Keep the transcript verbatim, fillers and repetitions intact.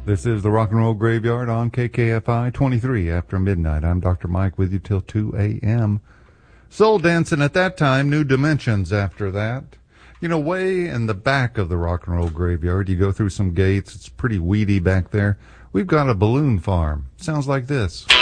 This is the Rock and Roll Graveyard on K K F I twenty-three after midnight. I'm Doctor Mike with you till two a.m. Soul Dancing at that time, New Dimensions after that. You know, way in the back of the Rock and Roll Graveyard, you go through some gates. It's pretty weedy back there. We've got a balloon farm. Sounds like this.